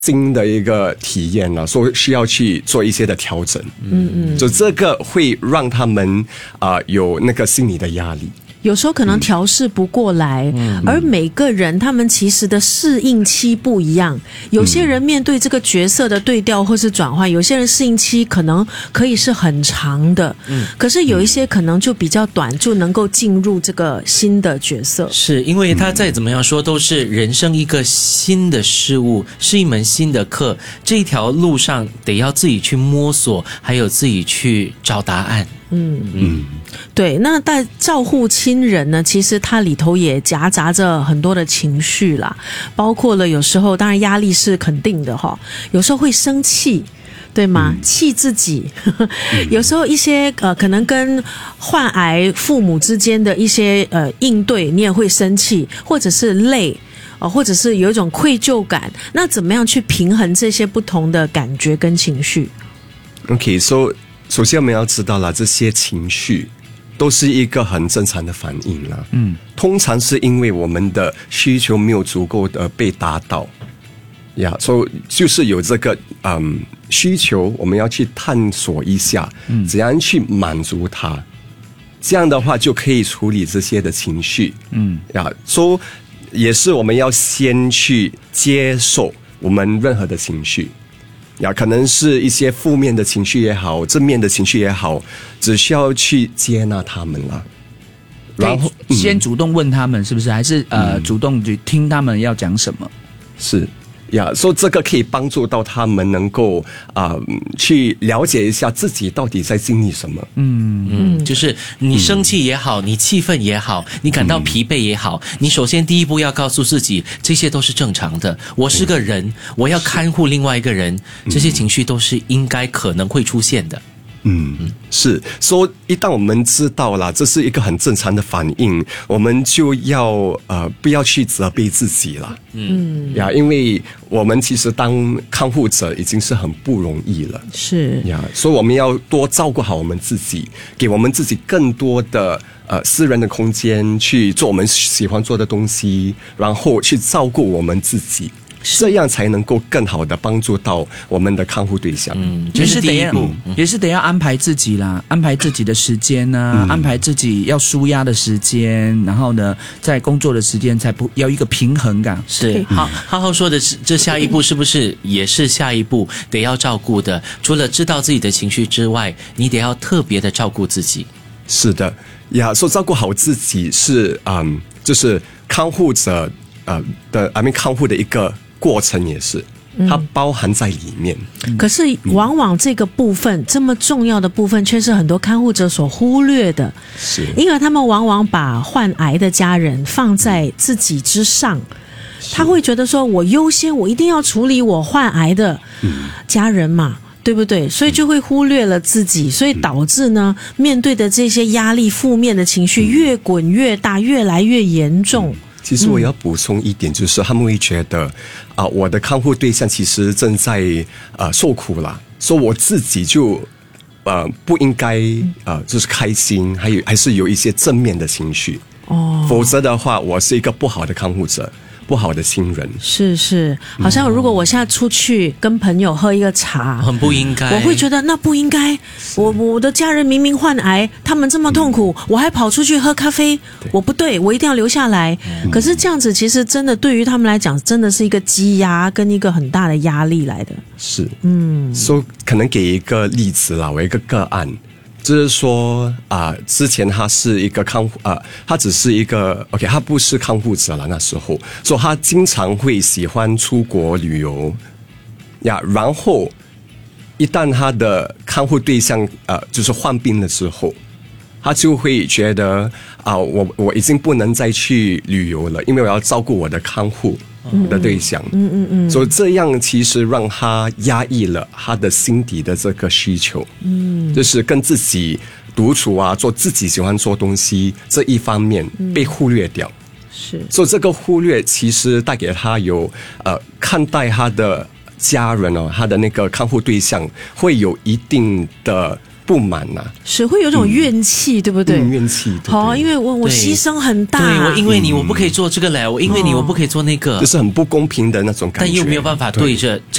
新的一个体验了，所以需要去做一些的调整。就这个会让他们有那个心理的压力。 有时候可能调试不过来，而每个人他们其实的适应期不一样。有些人面对这个角色的对调或是转换，有些人适应期可能可以是很长的，可是有一些可能就比较短，就能够进入这个新的角色。 是因为他再怎么样说都是人生一个新的事物，是一门新的课，这一条路上得要自己去摸索，还有自己去找答案。 对，那在照顾亲人呢，其实它里头也夹杂着很多的情绪啦，包括了有时候当然压力是肯定的齁，有时候会生气，对吗？气自己有时候一些可能跟患癌父母之间的一些应对，你也会生气，或者是累或者是有一种愧疚感，那怎么样去平衡这些不同的感觉跟情绪？ OK， 首先我们要知道了，这些情绪都是一个很正常的反应啦。通常是因为我们的需求没有足够的被达到呀，所以就是有这个需求，我们要去探索一下，怎样去满足它。这样的话就可以处理这些的情绪。所以也是我们要先去接受我们任何的情绪。可能是一些负面的情绪也好，正面的情绪也好，只需要去接纳他们了。然后先主动问他们是不是，还是主动去听他们要讲什么？ 是所以这个可以帮助到他们能够去了解一下自己到底在经历什么。 就是你生气也好，你气愤也好，你感到疲惫也好，你首先第一步要告诉自己，这些都是正常的。我是个人，我要看护另外一个人，这些情绪都是应该可能会出现的。 是，所以一旦我们知道了这是一个很正常的反应，我们就要不要去责备自己了。因为我们其实当看护者已经是很不容易了。 是所以我们要多照顾好我们自己，给我们自己更多的私人的空间，去做我们喜欢做的东西，然后去照顾我们自己。这样才能够更好的帮助到我们的看护对象。 也是得要安排自己啦，安排自己的时间啊，安排自己要抒压的时间，然后呢，在工作的时间才不要一个平衡感。 是，浩说的这下一步是不是也是下一步得要照顾的？除了知道自己的情绪之外，你得要特别的照顾自己。 是的所以照顾好自己是就是看护者看护的一个过程，也是它包含在里面。 可是往往这个部分这么重要的部分，却是很多看护者所忽略的。 是， 因为他们往往把患癌的家人放在自己之上，他会觉得说我优先，我一定要处理我患癌的家人嘛，对不对？所以就会忽略了自己，所以导致呢，面对的这些压力、负面的情绪越滚越大，越来越严重。 其实我要补充一点，就是他们会觉得我的看护对象其实正在受苦了，所以我自己就不应该就是开心，还是有一些正面的情绪。否则的话，我是一个不好的看护者，不好的亲人。 是，好像如果我现在出去跟朋友喝一个茶， 很不应该， 我会觉得那不应该。我的家人明明患癌，他们这么痛苦，我还跑出去喝咖啡，我不对，我一定要留下来。可是这样子其实真的对于他们来讲，真的是一个积压跟一个很大的压力来的。 是，所以可能给一个例子啦，我一个个案。就是说之前他是一个他只是一个 OK， 他不是看护者了那时候，所以他经常会喜欢出国旅游然后一旦他的看护对象就是患病了之后，他就会觉得我已经不能再去旅游了，因为我要照顾我的看护的对象。所以这样其实让他压抑了他的心底的这个需求。就是跟自己独处做自己喜欢做东西这一方面被忽略掉。 是， 所以这个忽略其实带给他有看待他的家人他的那个看护对象会有一定的不满呐、 是会有种怨气，对不对？ 怨气。对好，因为我对牺牲很大， 对，我因为你我不可以做这个嘞，我因为你我不可以做那个就，是很不公平的那种感觉， 但又没有办法对着